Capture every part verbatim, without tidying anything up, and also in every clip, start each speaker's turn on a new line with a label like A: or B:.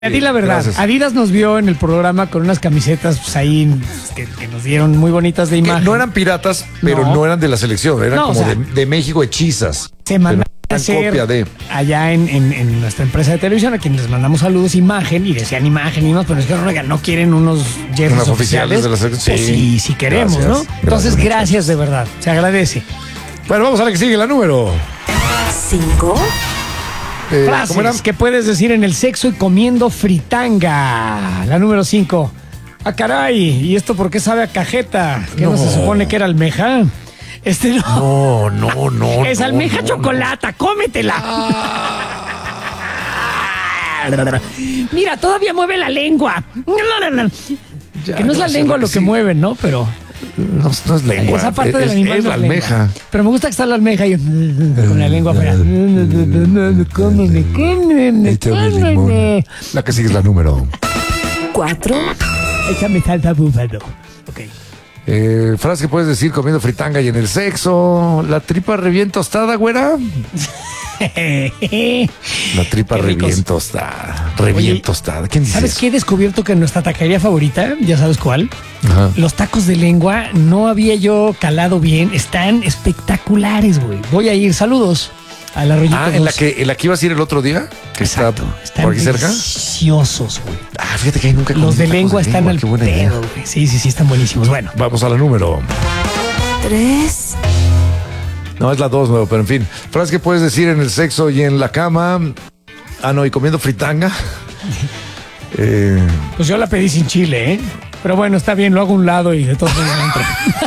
A: A ti la verdad,
B: Gracias.
A: Adidas nos vio en el programa con unas camisetas pues, ahí que, que nos dieron muy bonitas de
B: Que
A: imagen.
B: no eran piratas, pero no,
A: No.
B: eran de la selección, eran
A: No, o
B: como
A: sea,
B: de, de México hechizas.
A: Se mandaron a
B: Eran
A: hacer
B: copia de.
A: allá en, en- en nuestra empresa de televisión, a quienes les mandamos saludos, imagen, y decían imagen y más, pero es que no, oigan, no quieren unos jerseys
B: Unas oficiales
A: oficiales
B: de la selección.
A: Pues
B: Sí.
A: sí, sí queremos,
B: Gracias.
A: ¿no?
B: Gracias,
A: Entonces,
B: muchachos.
A: gracias de verdad, se agradece.
B: Bueno, vamos a la que sigue, la número.
C: Cinco.
B: Eh, ¿Cómo era?
A: Frases que puedes decir en el sexo y comiendo fritanga. La número cinco. Ah, caray, ¿y esto por qué sabe a cajeta? ¿Que no,
B: No.
A: se supone que era almeja? Este no.
B: No, no, no.
A: Es
B: no,
A: almeja
B: no,
A: chocolata, cómetela. Mira, todavía mueve la lengua.
B: Ya,
A: que no es la
B: no,
A: lengua
B: sí,
A: lo que
B: sí.
A: mueve, ¿no? Pero
B: No, no es lengua.
A: esa parte
B: es,
A: del animal
B: es
A: no
B: la
A: es lengua.
B: almeja.
A: Pero me gusta que está la almeja y con la lengua afuera. Cómeme, cómeme, cómeme.
B: La que sigue es la número.
C: Cuatro.
A: Échame salsa búfalo. Ok.
B: Eh, frase que puedes decir comiendo fritanga y en el sexo. La tripa re bien tostada, güera. La tripa
A: Qué
B: re
A: ricos.
B: bien tostada. Re
A: Oye,
B: bien tostada. ¿Quién dice
A: ¿Sabes
B: eso?
A: qué he descubierto que en nuestra taquería favorita, ya sabes cuál?
B: Ajá.
A: Los tacos de lengua no había yo calado bien. Están espectaculares, güey. Voy a ir. Saludos a la Arroyito
B: Ah, ¿en la,
A: dos.
B: que, en la que ibas a ir el otro día? Que
A: Exacto.
B: está
A: Están
B: por aquí cerca.
A: deliciosos, güey.
B: Ah, fíjate que ahí nunca comí
A: Los de
B: tacos
A: lengua están al
B: Qué buena idea.
A: pedo, güey. Sí, sí, sí, están buenísimos. Bueno.
B: Vamos a la número.
C: Tres.
B: No, es la dos, nuevo, pero en fin. Frase que puedes decir en el sexo y en la cama. Ah, no, y comiendo fritanga. eh,
A: Pues yo la pedí sin chile, ¿eh? Pero bueno, está bien, lo hago a un lado y de todos modos entro.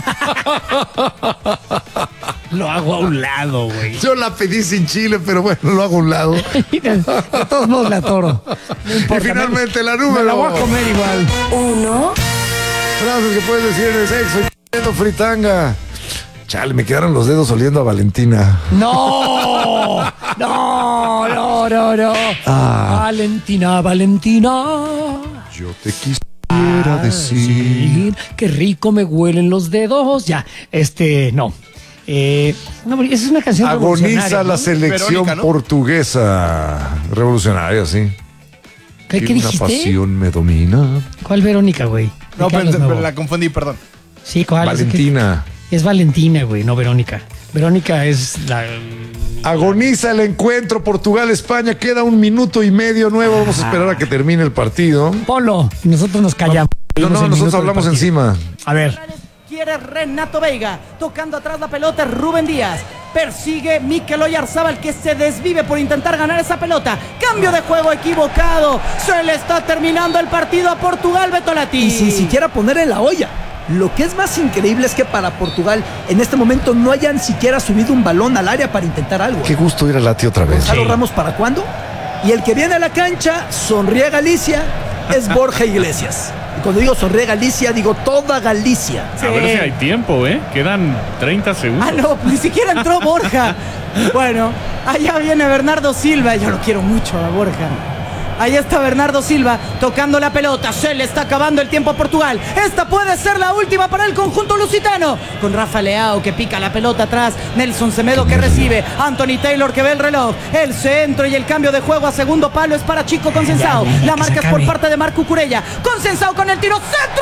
A: Lo hago a un lado, güey.
B: yo la pedí sin chile, pero bueno, lo hago a un lado.
A: Mira, de todos modos la atoro. No importa,
B: Y finalmente
A: me-
B: la número.
A: Me la voy a comer igual.
C: Uno.
B: Frases que puedes decir en el sexo y comiendo fritanga. Chale, me quedaron los dedos oliendo a Valentina.
A: No, no, no, no, no.
B: Ah.
A: Valentina, Valentina.
B: Yo te quisiera decir.
A: Qué rico me huelen los dedos. Ya, este, no. Eh, no, esa es una canción
B: Agoniza
A: revolucionaria,
B: la
A: ¿no?
B: selección
D: Verónica, ¿no?
B: portuguesa. Revolucionaria, sí.
A: ¿Qué,
B: Que
A: qué
B: una
A: dijiste?
B: pasión me domina.
A: ¿Cuál Verónica, güey? ¿De
D: No,
A: qué
D: pero,
A: hablas,
D: pero
A: nuevo?
D: la confundí, perdón.
A: Sí, ¿cuál?
B: Valentina.
A: Es Valentina, güey, no Verónica. Verónica es la...
B: Agoniza el encuentro Portugal-España. Queda un minuto y medio nuevo. Vamos a esperar a que termine el partido.
A: Polo, y nosotros nos callamos.
B: No, no,
A: El
B: nosotros
A: minuto del
B: hablamos
A: partido.
B: encima.
A: A ver.
E: Quiere Renato Veiga, tocando atrás la pelota Rubén Díaz. Persigue Mikel Oyarzábal, que se desvive por intentar ganar esa pelota. Cambio de juego equivocado. Se le está terminando el partido a Portugal, Betolati.
F: Y sin siquiera poner en la olla. Lo que es más increíble es que para Portugal en este momento no hayan siquiera subido un balón al área para intentar algo.
B: Qué gusto ir a Lati otra vez.
F: ¿Gonzalo
A: Sí.
F: Ramos para cuándo? Y el que viene a la cancha, sonríe Galicia, es Borja Iglesias. Y cuando digo sonríe Galicia, digo toda Galicia.
E: Sí.
G: A ver si hay tiempo, ¿eh? Quedan treinta segundos.
E: Ah, no, ni siquiera entró Borja. Bueno, allá viene Bernardo Silva. Yo lo quiero mucho a Borja. Ahí está Bernardo Silva tocando la pelota. Se le está acabando el tiempo a Portugal. Esta puede ser la última para el conjunto lusitano. Con Rafa Leao que pica la pelota atrás. Nelson Semedo que recibe. Anthony Taylor que ve el reloj. El centro y el cambio de juego a segundo palo es para Chico Consensao.
A: Ya, ya, ya,
E: La
A: que
E: marca
A: se
E: es por
A: acabe.
E: parte de Marco Curella. Consensao con el tiro. ¡Centro!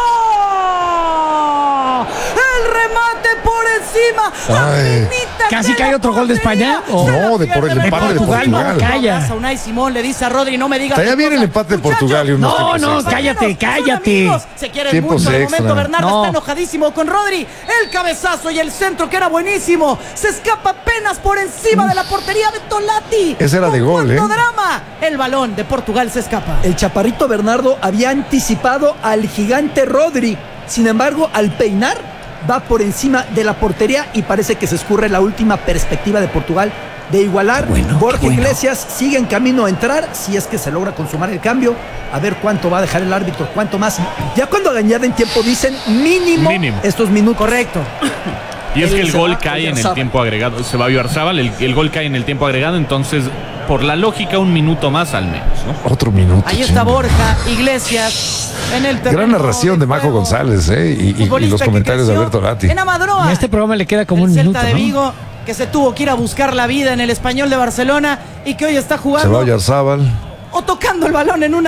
E: El remate por encima.
B: Ay.
E: Apenita
A: ¿Casi
E: de
A: cae
E: la
A: otro gol de España?
E: portería.
A: ¿O-
E: Se la
B: No, de por el
E: pierde
B: empate de
A: Portugal, no,
B: Portugal.
A: calla.
E: Abraza a Unai Simón, le dice a Rodri, no me digas.
B: Allá
E: qué
B: viene el
E: cosa.
B: empate de
E: Muchachos,
B: Portugal y unos
A: No,
B: tiempos
A: no,
B: extra.
A: cállate,
E: son
A: cállate.
E: amigos, se quieren
B: Tiempos
E: mucho de
B: extra.
E: momento. Bernardo
A: No.
E: está enojadísimo con Rodri. El cabezazo y el centro que era buenísimo. Se escapa apenas por encima de la portería de Tolati.
B: Ese era de
E: ¿Con
B: gol,
E: cuánto
B: ¿eh?
E: drama? El balón de Portugal se escapa.
F: El chaparrito Bernardo había anticipado al gigante Rodri. Sin embargo, al peinar, va por encima de la portería y parece que se escurre la última perspectiva de Portugal de igualar.
A: Qué bueno,
F: Borja
A: qué bueno.
F: Iglesias sigue en camino a entrar, si es que se logra consumar el cambio. A ver cuánto va a dejar el árbitro, cuánto más. Ya cuando añaden tiempo dicen mínimo,
G: Mínimo.
F: estos minutos.
E: Correcto.
G: Y es que el
F: Se
G: gol
F: va
G: cae en el
F: Oyarzábal.
G: tiempo agregado. Se va a Oyarzábal, el, el gol cae en el tiempo agregado, entonces, por la lógica, un minuto más al menos, ¿no?
B: Otro minuto.
E: Ahí está
B: chinga.
E: Borja Iglesias en el terreno
B: Gran narración de Majo
E: juego.
B: González, ¿eh? Y, y- y
E: Futbolista
B: los
E: que
B: comentarios de
E: creció
B: Alberto Lati.
E: En Amadroa.
A: Y a este programa le queda como
E: el
A: un
E: Celta
A: minuto,
E: de
A: ¿no?
E: Vigo, que se tuvo que ir a buscar la vida en el Español de Barcelona y que hoy está
B: Se
E: jugando
B: va Oyarzábal.
E: o tocando el balón en una